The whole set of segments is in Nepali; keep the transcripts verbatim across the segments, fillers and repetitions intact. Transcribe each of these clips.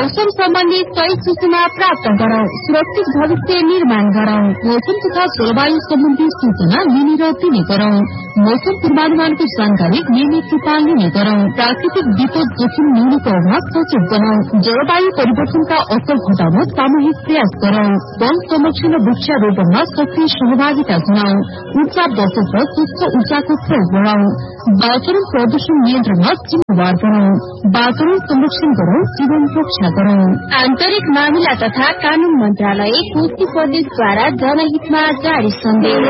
मौसम सम्बन्धी सही सूचना प्राप्त गरौं, सुरक्षित भविष्य निर्माण गरौं। मौसम तथा जलवायु सम्बन्धी सूचना लिने र दिने गरौं। मौसम पूर्वानुमानको जानकारी नियमित रूपमा लिने गरौं। प्राकृतिक विपद जोखिम न्यूनीकरणमा सचेत बनाऊ। जलवायु परिवर्तनका असर घटाउन सामूहिक प्रयास गरौं। वन संरक्षण र वृक्षारोपणमा सक्रिय सहभागिता जनाऊ। ऊर्जा बचत र स्वच्छ ऊर्जाको प्रयोग बढ़ाऊ। वातावरण प्रदूषण नियन्त्रणमा जिम्मेवार बनाऊ। वातावरण संरक्षण गरौं, जीवन रक्षा गरौं। आन्तरिक मामिला तथा कानून मन्त्रालय कोशी प्रदेशद्वारा जनहितमा जारी सन्देश।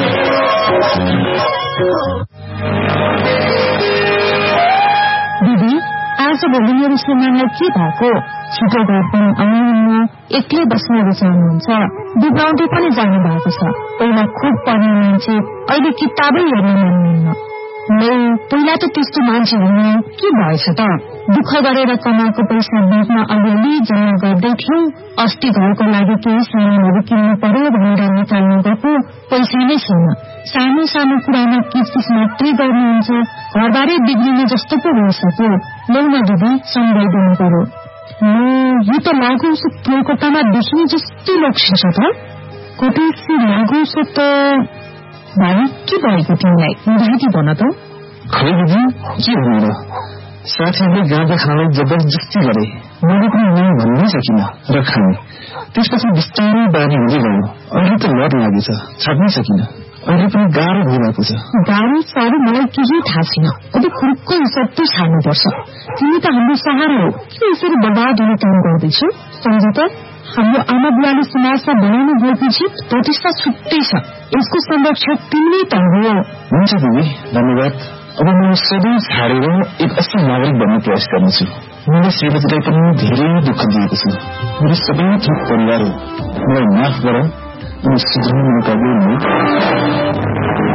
दिदी, आज भोलि मेरो श्रीमानलाई के भएको? छिटो घर पनि आउनुहुन्न, एक्लै बस्न रुचाउनुहुन्छ, बिगाउँदै पनि जानु भएको छ। पहिला खुब पढ्ने मान्छे, अहिले किताबै हेर्न मान्नुहुन्न। नै पहिला त त्यस्तो मान्छे हुनु के भएछ त? दुःख गरेर कमाएको पैसा बिचमा अलिअलि जम्मा गर्दै थियौ। अस्ति घरको लागि केही सामानहरू किन्नु पर्यो भनेर निकाल्नु गएको पैसा नै छैन। सानो सानो कुरामा किचकिच मात्रै गर्नुहुन्छ। घरबारै बिग्रिने जस्तो पो भइसक्यो। लौ न दिदी, सम्झाइदिनु पर्यो। यो त लागु औषध कोलकातामा देखिने जस्तै लक्षण छ त। कोटेसी लागु औषध त भाइ के भएको तिमीलाई? बुझाइदि भन त। खै दिदी, के भन्नु र? साथीहरूले गाँजा खानलाई जबरजस्ती गरे। मैले पनि नै भन्नै सकिन र खाने। त्यसपछि बिस्तारै बानी हुँदै गयो। अहिले त लत लागेछ, छाड्नै सकिन। अहिले पनि गाह्रो भइरहेको छ। गाह्रो साह्रो मलाई केही थाहा छैन। अब खुर्को हिसाब त छाड्नुपर्छ। तिमी त हाम्रो सहारा हो। के यसरी बर्बाद हुने काम गर्दैछौ? सम्झ त, हाम्रो आमा बुवाले समाजमा बनाउनु भएपछि प्रतिष्ठा छुट्टै छ। यसको संरक्षक तिमीले त हो। हुन्छ दिदी, धन्यवाद। अब म सबै छाडेर एक असल नागरिक बन्ने प्रयास गर्नेछु। मैले श्रीमतीलाई पनि धेरै दुःख दिएको छु। मेरो सबै थोक परिवार हो। मलाई माफ गर, अनि सुधार्ने मौका दिनु।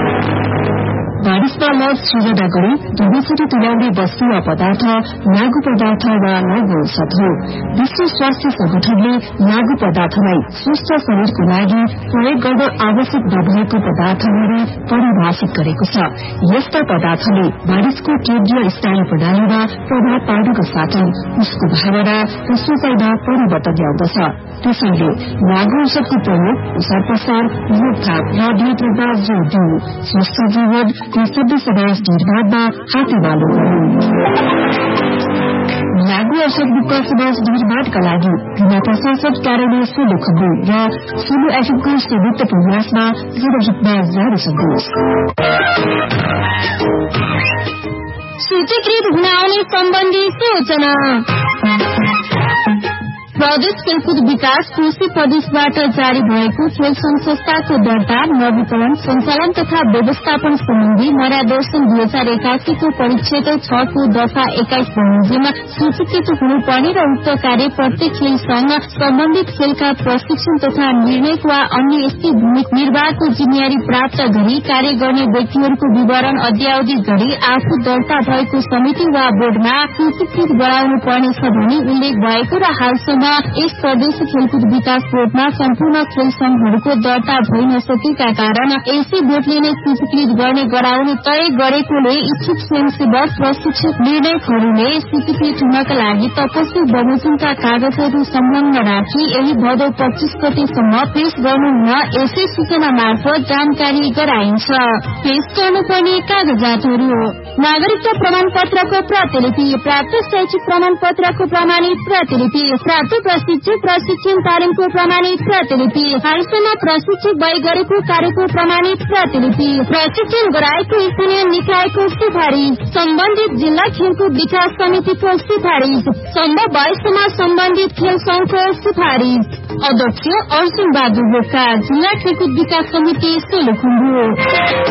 बारिशमा लज सृजना गरी दुवैचोटि तुल्याउने वस्तु वा पदार्थ लागू पदार्थ वा लागू औषध हो। विश्व स्वास्थ्य संगठनले लागू पदार्थलाई स्वस्थ शरीरको लागि प्रयोग गर्न आवश्यक नभएको पदार्थहरू परिभाषित गरेको छ। यस्ता पदार्थले मानिसको केन्द्रीय स्नायु प्रणालीमा प्रभाव पार्नुको साथै उसको भावना र सोचाइमा परिवर्तन ल्याउँदछ। त्यसैले लागू औषधको प्रयोग, प्रसार प्रसार, रोकथाम र नियन्त्रणमा जोड़ दिऊ। स्वस्थ जीवन सभ्य समाज निर्माणमा हातेमालो गर्नु। लागू औषध मुक्त समाज निर्माणका लागि जिल्ला प्रशासन कार्यालय सोलुखम्बु र सोलु एफएमको संयुक्त प्रयासमा जनहितमा जारी सन्देश। सूचीकृत हुन आउने सम्बन्धी सूचना। प्रदेश खेलकुद विकास कोशी प्रदेशबाट जारी भएको खेल संघ संस्थाको दर्ता, नवीकरण, सञ्चालन तथा व्यवस्थापन सम्बन्धी मार्गदर्शन दुई हजार एकासीको परिच्छेद छको दशा एक्काइस बमोजिम सूचीकृत हुनुपर्ने र उक्त कार्य प्रत्येक खेल संघ सम्बन्धित खेलका प्रशिक्षण तथा निर्णय वा अन्य यस्तै भूमिका निर्वाहको जिम्मेवारी प्राप्त गरी कार्य गर्ने व्यक्तिहरूको विवरण अद्यावधि गरी आफू दर्ता भएको समिति वा बोर्डमा सूचीकृत गराउनु पर्नेछ भनी उल्लेख भएको र हालसम्म यस प्रदेश खेलकुद विकास बोर्डमा सम्पूर्ण खेल संघहरूको दर्ता भइ नसकेका कारण यसै बोर्डले नै सूचीकृत गर्ने गराउने तय गरेकोले इच्छुक स्वयंसेवक प्रशिक्षक निर्णयकहरूले सूचीकृत हुनका लागि तपस्वी बमोजिमका कागजहरू संलग्न राखी यही भदौ पच्चीस गतेसम्म पेश गर्नुहुन यसै सूचना मार्फत जानकारी गराइन्छ। पेश गर्नुपर्ने कागजातहरू हो: नागरिकता प्रमाण पत्रको प्रतिलिपि, प्राप्त शैक्षिक प्रमाण पत्रको प्रमाणित प्रतिलिपि, प्राप्त प्रशिक्षक प्रशिक्षण तालिमको प्रमाणित प्रतिलिपि, हालसम्म प्रशिक्षक भई गरेको कार्यको प्रमाणित प्रतिलिपि, प्रशिक्षण गराएको स्थानीय निकायको सिफारिस, सम्बन्धित जिल्ला खेलकुद विकास समितिको सिफारिस, सम्भव भएसम्म सम्बन्धित खेल संघको सिफारिस। अध्यक्ष अर्जुन बहादुर बोका, जिल्ला खेलकुद विकास समिति सोलुखुम्बु।